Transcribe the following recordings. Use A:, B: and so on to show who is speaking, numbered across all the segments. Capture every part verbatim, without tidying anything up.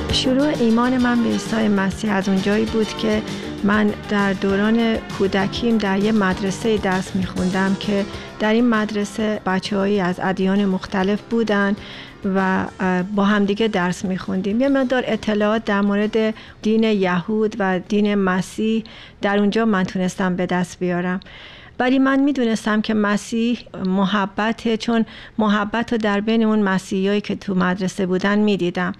A: شروع ایمان من به عیسی مسیح از اونجایی بود که من در دوران کودکیم در یه مدرسه درس میخوندم که در این مدرسه بچه‌هایی از ادیان مختلف بودن و با همدیگه درس میخوندیم. یه مقدار اطلاعات در مورد دین یهود و دین مسیح در اونجا من تونستم به دست بیارم. ولی من میدونستم که مسیح محبته، چون محبت رو در بین اون مسیحیایی که تو مدرسه بودن میدیدم.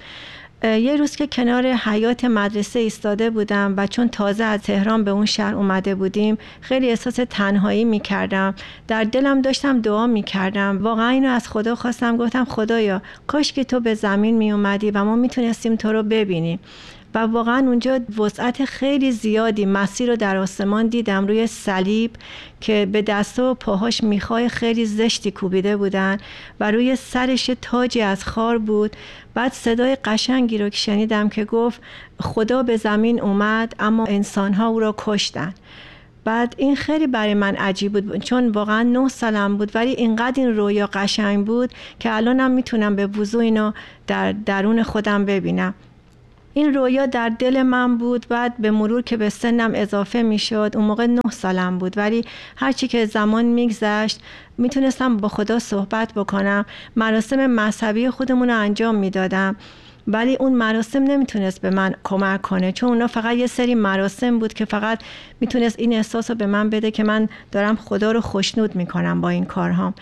A: یه روز که کنار حیاط مدرسه ایستاده بودم و چون تازه از تهران به اون شهر اومده بودیم خیلی احساس تنهایی میکردم. در دلم داشتم دعا میکردم، واقعا اینو از خدا خواستم. گفتم خدایا کاش که تو به زمین میومدی و ما میتونستیم تو رو ببینیم. و واقعا اونجا وسعت خیلی زیادی مسیح رو در آسمان دیدم، روی صلیب که به دست و پاهاش میخای خیلی زشتی کوبیده بودن و روی سرش تاجی از خار بود. بعد صدای قشنگی رو که شنیدم که گفت خدا به زمین اومد اما انسانها او را کشتن. بعد این خیلی برای من عجیب بود، چون واقعا نه سالم بود، ولی اینقدر این رویا قشنگ بود که الانم میتونم به وضوح اینو در درون خودم ببینم. این رویا در دل من بود. بعد به مرور که به سنم اضافه می شد، اون موقع نه سالم بود، ولی هرچی که زمان میگذشت میتونستم با خدا صحبت بکنم. مراسم مذهبی خودمون رو انجام میدادم، ولی اون مراسم نمیتونست به من کمک کنه، چون اونا فقط یه سری مراسم بود که فقط میتونست این احساس رو به من بده که من دارم خدا رو خوشنود میکنم با این کارهام.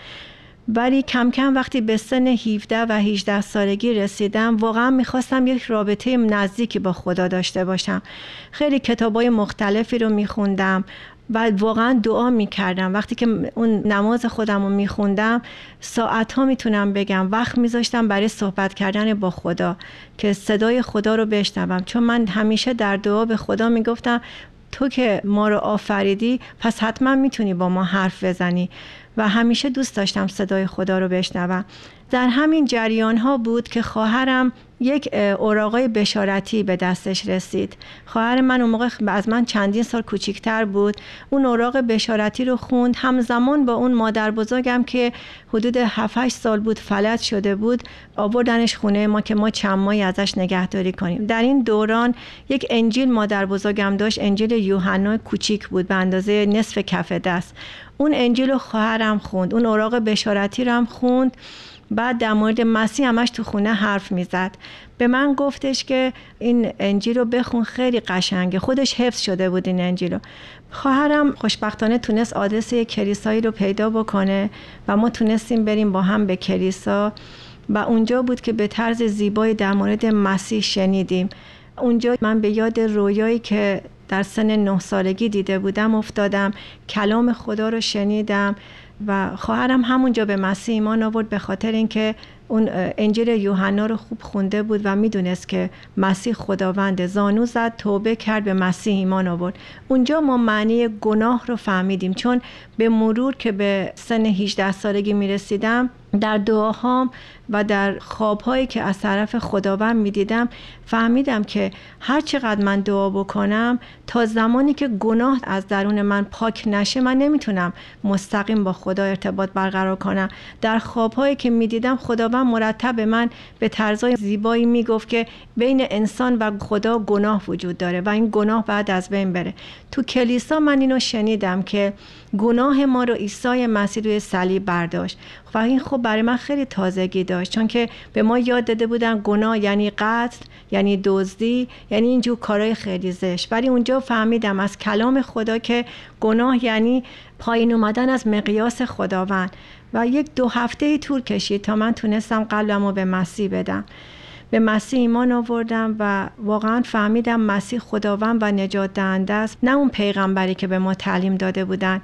A: ولی کم کم وقتی به سن هفده و هجده سالگی رسیدم واقعا میخواستم یک رابطه نزدیکی با خدا داشته باشم. خیلی کتابای مختلفی رو میخوندم و واقعا دعا میکردم. وقتی که اون نماز خودم رو میخوندم ساعتها میتونم بگم وقت میذاشتم برای صحبت کردن با خدا که صدای خدا رو بشنوم، چون من همیشه در دعا به خدا میگفتم تو که ما رو آفریدی پس حتما میتونی با ما حرف بزنی و همیشه دوست داشتم صدای خدا رو بشنوم. در همین جریان ها بود که خواهرم یک اوراقای بشارتی به دستش رسید. خواهر من اون موقع از من چندین سال کوچیکتر بود. اون اوراق بشارتی رو خوند. همزمان با اون مادر بزرگم که حدود هفت هشت سال بود فلج شده بود آوردنش خونه ما که ما چند ماهی ازش نگهداری کنیم. در این دوران یک انجیل مادر بزرگم داشت، انجیل یوحنا، کوچیک بود به اندازه نصف کف دست. اون انجیل رو خواهرم خوند، اون اوراق بشارتی رو هم خوند. بعد در مورد مسیح همش تو خونه حرف میزد. به من گفتش که این انجیل رو بخون، خیلی قشنگه. خودش حفظ شده بود این انجیل رو. خواهرم خوشبختانه تونست آدرس یک کلیسایی رو پیدا بکنه و ما تونستیم بریم با هم به کلیسا و اونجا بود که به طرز زیبایی در مورد مسیح شنیدیم. اونجا من به یاد رویایی که در سن نه سالگی دیده بودم افتادم، کلام خدا رو شنیدم و خواهرم همونجا به مسیح ایمان آورد به خاطر اینکه اون انجیل یوحنا رو خوب خونده بود و میدونست که مسیح خداونده. زانو زد، توبه کرد، به مسیح ایمان آورد. اونجا ما معنی گناه رو فهمیدیم، چون به مرور که به سن هجده سالگی میرسیدم در دعاهام و در خوابهایی که از طرف خداوند میدیدم فهمیدم که هر چقدر من دعا بکنم تا زمانی که گناه از درون من پاک نشه من نمیتونم مستقیم با خدا ارتباط برقرار کنم. در خوابهایی که میدیدم خداوند مرتب به من به طرزای زیبایی میگفت که بین انسان و خدا گناه وجود داره و این گناه باید از بین بره. تو کلیسا من اینو شنیدم که گناه ما رو عیسی مسیح روی صلیب برداشت و این خب برای من خیلی تازگی داشت، چون که به ما یاد داده بودن گناه یعنی قتل، یعنی دزدی، یعنی اینجور کارهای خیلی زشت. ولی اونجا فهمیدم از کلام خدا که گناه یعنی پایین اومدن از مقیاس خداوند و یک دو هفته طول کشید تا من تونستم قلبم رو به مسیح بدم. به مسیح ایمان آوردم و واقعا فهمیدم مسیح خداوند و نجات دهنده است، نه اون پیغمبری که به ما تعلیم داده بودن.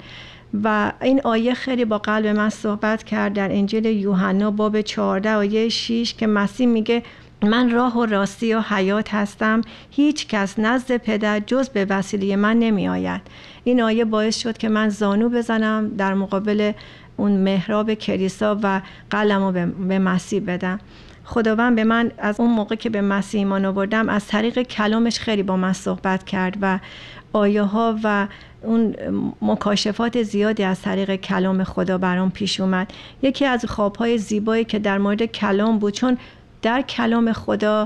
A: و این آیه خیلی با قلب من صحبت کرد در انجیل یوحنا باب چهارده آیه شش که مسیح میگه من راه و راستی و حیات هستم، هیچ کس نزد پدر جز به وسیله من نمی آید. این آیه باعث شد که من زانو بزنم در مقابل اون محراب کلیسا و قلبمو به مسیح بدم. خداوند به من از اون موقع که به مسیح ایمان آوردم از طریق کلامش خیلی با من صحبت کرد و آیه ها و اون مکاشفات زیادی از طریق کلام خدا برام پیش اومد. یکی از خوابهای زیبایی که در مورد کلام بود، چون در کلام خدا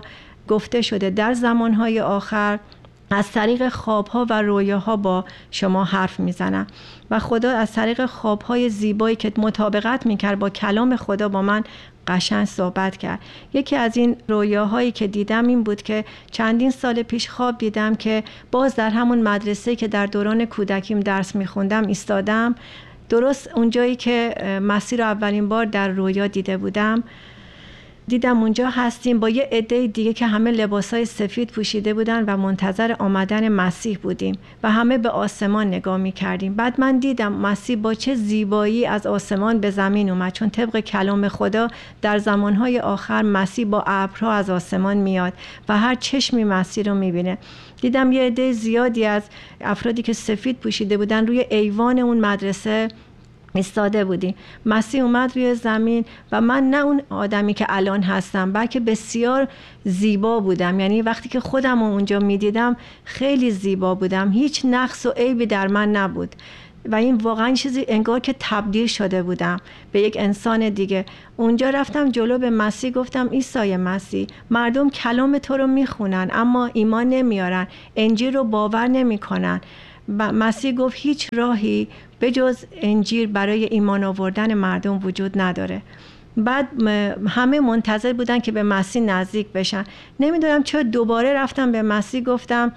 A: گفته شده در زمانهای آخر از طریق خوابها و رویاها با شما حرف میزنم. و خدا از طریق خوابهای زیبایی که مطابقت میکرد با کلام خدا با من قشنگ صحبت کرد. یکی از این رویاهایی که دیدم این بود که چندین سال پیش خواب دیدم که باز در همون مدرسه که در دوران کودکیم درس میخوندم ایستادم، درست اونجایی که مسیح رو اولین بار در رویا دیده بودم. دیدم اونجا هستیم با یه عده دیگه که همه لباسای سفید پوشیده بودن و منتظر آمدن مسیح بودیم و همه به آسمان نگاه می‌کردیم. بعد من دیدم مسیح با چه زیبایی از آسمان به زمین اومد، چون طبق کلام خدا در زمانهای آخر مسیح با ابرها از آسمان میاد و هر چشمی مسیح رو می‌بینه. دیدم یه عده زیادی از افرادی که سفید پوشیده بودن روی ایوان اون مدرسه ایستاده بودیم. مسیح اومد روی زمین و من نه اون آدمی که الان هستم بلکه بسیار زیبا بودم. یعنی وقتی که خودم رو اونجا میدیدم خیلی زیبا بودم، هیچ نقص و عیبی در من نبود و این واقعا چیزی انگار که تبدیل شده بودم به یک انسان دیگه. اونجا رفتم جلو به مسیح گفتم عیسی مسیح، مردم کلام تو رو میخونن اما ایمان نمیارن، انجیل رو باور نمیکنن. و مسیح گفت هیچ راهی به جز انجیل برای ایمان آوردن مردم وجود نداره. بعد همه منتظر بودن که به مسیح نزدیک بشن. نمیدونم چرا دوباره رفتم به مسیح گفتم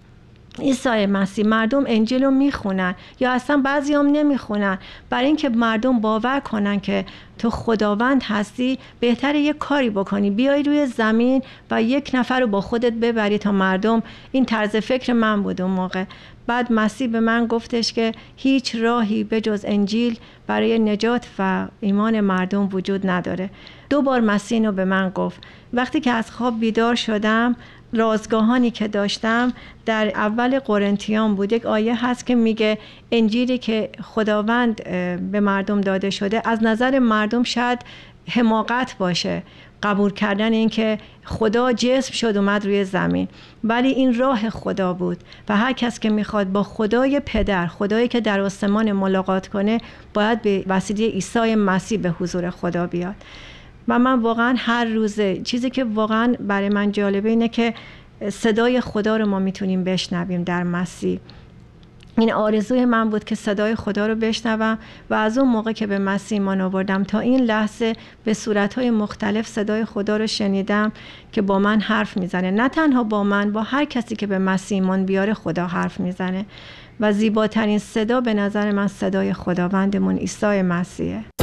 A: عیسی مسیح، مردم انجیل رو میخونن یا اصلا بعضی هم نمیخونن. برای اینکه مردم باور کنن که تو خداوند هستی بهتره یک کاری بکنی، بیای روی زمین و یک نفر رو با خودت ببری تا مردم. این طرز فکر من بود اون موقع. بعد مسیح به من گفتش که هیچ راهی به جز انجیل برای نجات و ایمان مردم وجود نداره. دو بار مسیح اینو به من گفت. وقتی که از خواب بیدار شدم رازگاهانی که داشتم در اول قرنتیان بود. یک آیه هست که میگه انجیلی که خداوند به مردم داده شده از نظر مردم شاید حماقت باشه، قبول کردن این که خدا جسم شد اومد روی زمین، ولی این راه خدا بود و هر کس که میخواد با خدای پدر، خدایی که در آسمان ملاقات کنه، باید به وسیله عیسی مسیح به حضور خدا بیاد. و من واقعا هر روزه چیزی که واقعا برای من جالبه اینه که صدای خدا رو ما میتونیم بشنویم در مسیح. این آرزوی من بود که صدای خدا رو بشنوم و از اون موقع که به مسیح ایمان آوردم تا این لحظه به صورتهای مختلف صدای خدا رو شنیدم که با من حرف میزنه. نه تنها با من، با هر کسی که به مسیح ایمان بیاره خدا حرف میزنه و زیباترین صدا به نظر من صدای خداوندمون عیسی مسیحه.